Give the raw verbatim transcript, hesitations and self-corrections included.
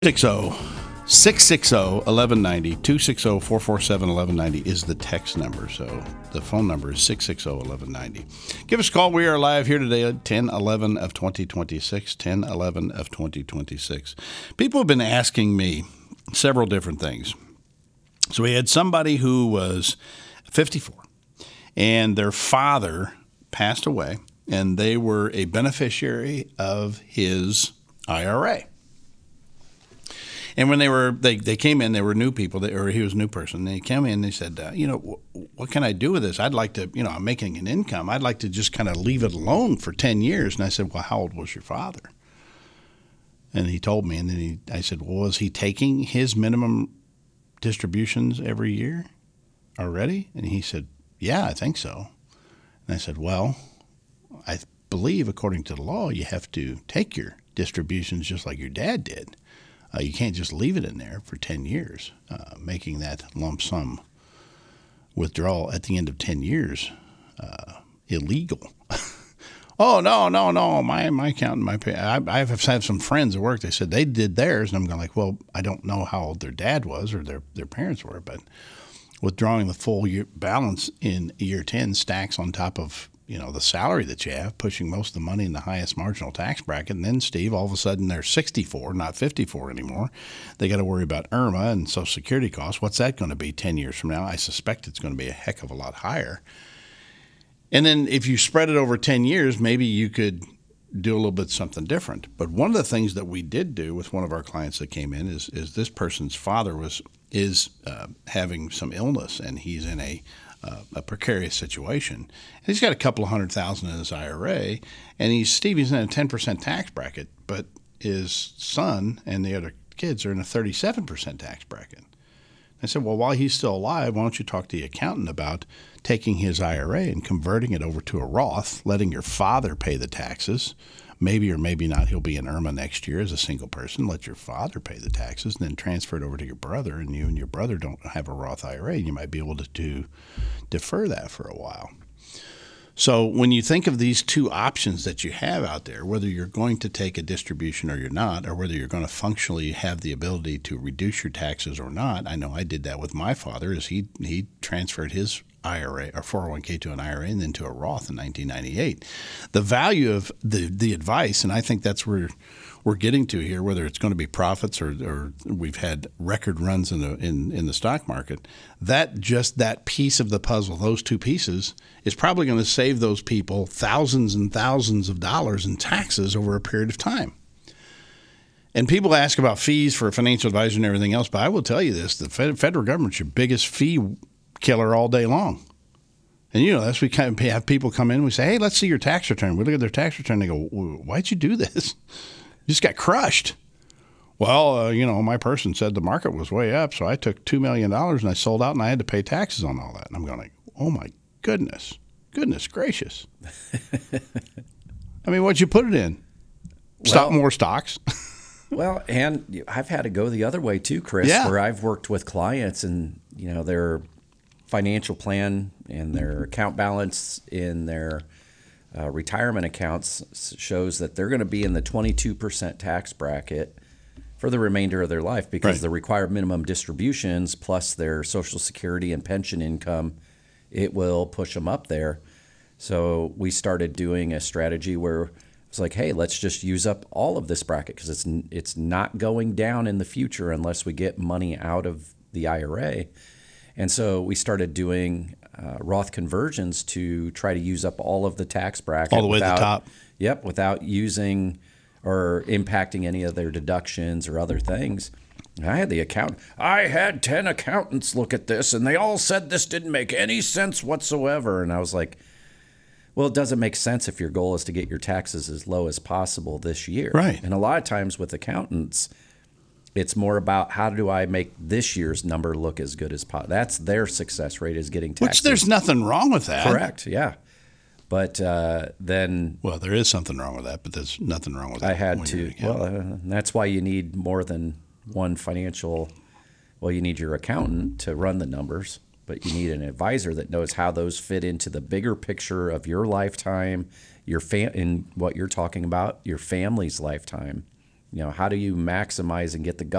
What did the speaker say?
six zero six six zero one one nine zero two six zero four four seven one one nine zero is the text number. So the phone number is six six zero one one nine zero. Give us a call. We are live here today at ten eleven of twenty twenty-six. ten eleven of twenty twenty-six. People have been asking me several different things. So we had somebody who was fifty-four and their father passed away and they were a beneficiary of his I R A. And when they were, they, they came in, they were new people, they, or he was a new person. They came in and they said, uh, you know, w- what can I do with this? I'd like to, you know, I'm making an income. I'd like to just kind of leave it alone for ten years. And I said, well, how old was your father? And he told me, and then he, I said, well, was he taking his minimum distributions every year already? And he said, yeah, I think so. And I said, well, I believe according to the law, you have to take your distributions just like your dad did. Uh, you can't just leave it in there for ten years, uh, making that lump sum withdrawal at the end of ten years uh, illegal. oh, no, no, no, my my accountant, my pay, I, I have had some friends at work, they said they did theirs, and I'm going like, well, I don't know how old their dad was or their, their parents were, but withdrawing the full year balance in year ten stacks on top of you know, the salary that you have, pushing most of the money in the highest marginal tax bracket. And then, Steve, all of a sudden they're sixty-four, not fifty-four anymore. They got to worry about I R M A and Social Security costs. What's that going to be ten years from now? I suspect it's going to be a heck of a lot higher. And then if you spread it over ten years, maybe you could do a little bit something different. But one of the things that we did do with one of our clients that came in is is this person's father was is uh, having some illness, and he's in a Uh, a precarious situation. And he's got a couple of hundred thousand in his I R A, and he's Steve, he's in a ten percent tax bracket, but his son and the other kids are in a thirty-seven percent tax bracket. I said, well, while he's still alive, why don't you talk to the accountant about taking his I R A and converting it over to a Roth, letting your father pay the taxes. Maybe or maybe not he'll be in I R M A next year as a single person. Let your father pay the taxes and then transfer it over to your brother, and you and your brother don't have a Roth I R A. You might be able to, to defer that for a while. So when you think of these two options that you have out there, whether you're going to take a distribution or you're not, or whether you're going to functionally have the ability to reduce your taxes or not, I know I did that with my father. Is he he transferred his I R A or four oh one k to an I R A and then to a Roth in nineteen ninety-eight. The value of the the advice, and I think that's where we're getting to here, whether it's going to be profits or, or we've had record runs in the in, in the stock market, that just that piece of the puzzle, those two pieces, is probably going to save those people thousands and thousands of dollars in taxes over a period of time. And people ask about fees for a financial advisor and everything else, but I will tell you this, the federal government's your biggest fee killer all day long. And, you know, that's we kind of have people come in and we say, hey, let's see your tax return. We look at their tax return. They go, why'd you do this? You just got crushed. Well, uh, you know, my person said the market was way up, so I took two million dollars and I sold out and I had to pay taxes on all that. And I'm going like, oh, my goodness. Goodness gracious. I mean, what'd you put it in? Stock Well, more stocks? Well, and I've had to go the other way too, Chris, Yeah. where I've worked with clients and, you know, their financial plan and their account balance in their uh, retirement accounts shows that they're going to be in the twenty-two percent tax bracket for the remainder of their life because Right. the required minimum distributions plus their Social Security and pension income, it will push them up there. So we started doing a strategy where it's like, hey, let's just use up all of this bracket because it's it's not going down in the future unless we get money out of the I R A. And so we started doing uh, Roth conversions to try to use up all of the tax bracket. All the way to the without, top. Yep, without using or impacting any of their deductions or other things. And I had the account. I had ten accountants look at this, and they all said this didn't make any sense whatsoever. And I was like, well, it doesn't make sense if your goal is to get your taxes as low as possible this year. Right. And a lot of times with accountants, it's more about how do I make this year's number look as good as possible. That's their success rate is getting taxes. Which there's nothing wrong with that. Correct, yeah. But uh, then Well, there is something wrong with that, but there's nothing wrong with that. I had when you're to, an accountant. well, uh, that's why you need more than one financial, well, you need your accountant to run the numbers, but you need an advisor that knows how those fit into the bigger picture of your lifetime, your fam- in what you're talking about, your family's lifetime. You know, how do you maximize and get the